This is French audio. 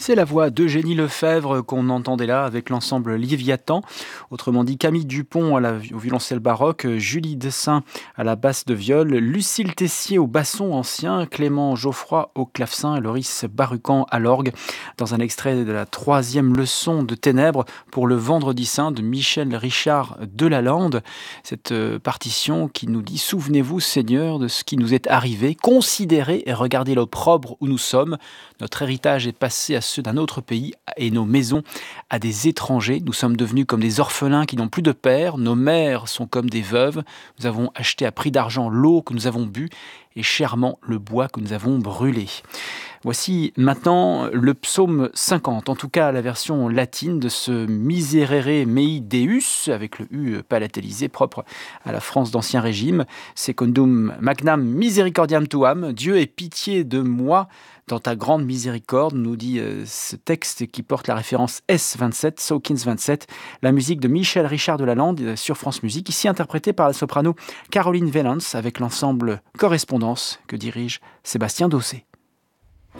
C'est la voix d'Eugénie Lefebvre qu'on entendait là avec l'ensemble Léviathan, autrement dit Camille Dupont au violoncelle baroque, Julie Dessin à la basse de viol, Lucille Tessier au basson ancien, Clément Geoffroy au clavecin et Loris Barucan à l'orgue, dans un extrait de la troisième leçon de Ténèbres pour le Vendredi Saint de Michel Richard de Lalande. Cette partition qui nous dit « Souvenez-vous, Seigneur, de ce qui nous est arrivé, considérez et regardez l'opprobre où nous sommes. Notre héritage est passé à ceux d'un autre pays et nos maisons à des étrangers. Nous sommes devenus comme des orphelins qui n'ont plus de père. Nos mères sont comme des veuves. Nous avons acheté à prix d'argent l'eau que nous avons bue et chèrement le bois que nous avons brûlé. » Voici maintenant le psaume 50, en tout cas la version latine de ce Miserere mei Deus, avec le U palatalisé propre à la France d'Ancien Régime. Secundum magnam misericordiam tuam, Dieu ait pitié de moi dans ta grande miséricorde, nous dit ce texte qui porte la référence S27, Sawkins 27, la musique de Michel Richard de Lalande sur France Musique, ici interprétée par la soprano Caroline Vellans avec l'ensemble Correspondance que dirige Sébastien Dossé.